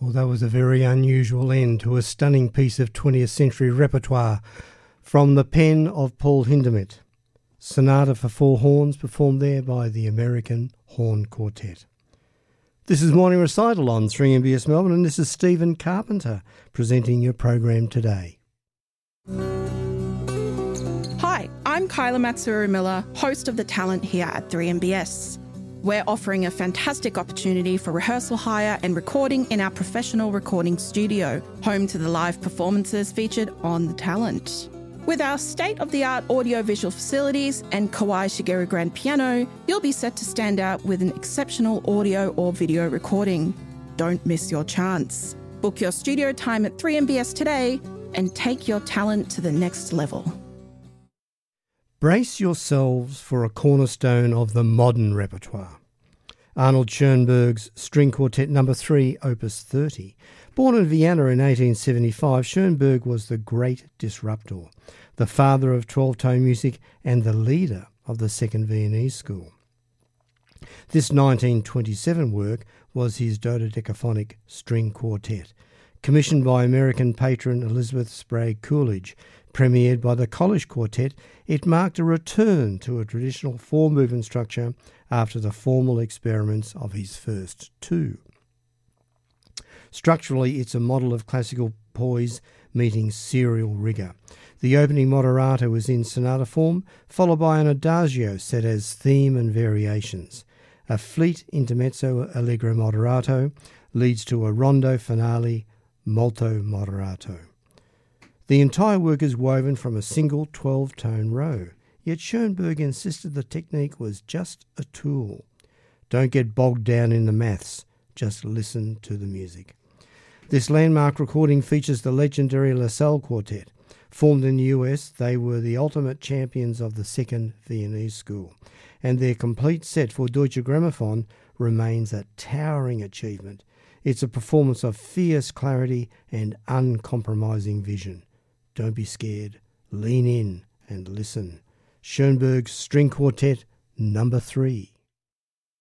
Well, that was a very unusual end to a stunning piece of 20th century repertoire from the pen of Paul Hindemith. Sonata for Four Horns, performed there by the American Horn Quartet. This is Morning Recital on 3MBS Melbourne, and this is Stephen Carpenter presenting your program today. Hi, I'm Kyla Matsuru-Miller, host of The Talent here at 3MBS. We're offering a fantastic opportunity for rehearsal hire and recording in our professional recording studio, home to the live performances featured on The Talent. With our state-of-the-art audio-visual facilities and Kawai Shigeru grand piano, you'll be set to stand out with an exceptional audio or video recording. Don't miss your chance. Book your studio time at 3MBS today and take your talent to the next level. Brace yourselves for a cornerstone of the modern repertoire. Arnold Schoenberg's String Quartet No. 3, Opus 30. Born in Vienna in 1875, Schoenberg was the great disruptor, the father of 12-tone music and the leader of the Second Viennese School. This 1927 work was his dodecaphonic string quartet, commissioned by American patron Elizabeth Sprague Coolidge. Premiered by the College Quartet, it marked a return to a traditional four-movement structure after the formal experiments of his first two. Structurally, it's a model of classical poise meeting serial rigour. The opening moderato is in sonata form, followed by an adagio set as theme and variations. A fleet intermezzo allegro moderato leads to a rondo finale molto moderato. The entire work is woven from a single 12-tone row, yet Schoenberg insisted the technique was just a tool. Don't get bogged down in the maths, just listen to the music. This landmark recording features the legendary LaSalle Quartet. Formed in the US, they were the ultimate champions of the Second Viennese School, and their complete set for Deutsche Grammophon remains a towering achievement. It's a performance of fierce clarity and uncompromising vision. Don't be scared. Lean in and listen. Schoenberg's String Quartet No. 3.